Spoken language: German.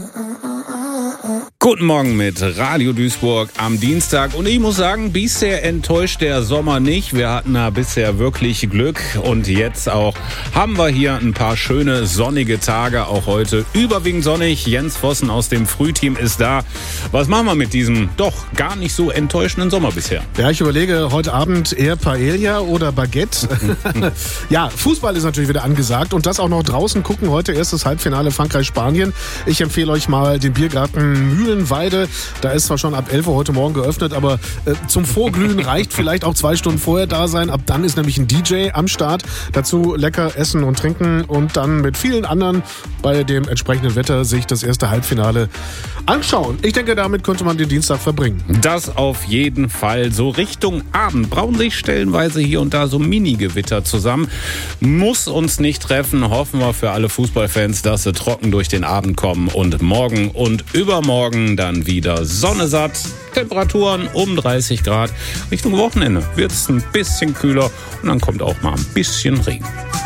Guten Morgen mit Radio Duisburg am Dienstag. Und ich muss sagen, bisher enttäuscht der Sommer nicht. Wir hatten da bisher wirklich Glück. Und jetzt auch haben wir hier ein paar schöne sonnige Tage. Auch heute überwiegend sonnig. Jens Vossen aus dem Frühteam ist da. Was machen wir mit diesem doch gar nicht so enttäuschenden Sommer bisher? Ja, ich überlege heute Abend eher Paella oder Baguette. Ja, Fußball ist natürlich wieder angesagt. Und das auch noch draußen gucken. Heute erstes Halbfinale Frankreich-Spanien. Ich empfehle euch mal den Biergarten Mühlenweide. Da ist zwar schon ab 11 Uhr heute Morgen geöffnet, aber zum Vorglühen reicht vielleicht auch 2 Stunden vorher da sein. Ab dann ist nämlich ein DJ am Start. Dazu lecker essen und trinken und dann mit vielen anderen bei dem entsprechenden Wetter sich das erste Halbfinale anschauen. Ich denke, damit könnte man den Dienstag verbringen. Das auf jeden Fall. So Richtung Abend brauen sich stellenweise hier und da so Mini-Gewitter zusammen. Muss uns nicht treffen. Hoffen wir für alle Fußballfans, dass sie trocken durch den Abend kommen und morgen und übermorgen dann wieder Sonne satt. Temperaturen um 30 Grad. Richtung Wochenende wird es ein bisschen kühler und dann kommt auch mal ein bisschen Regen.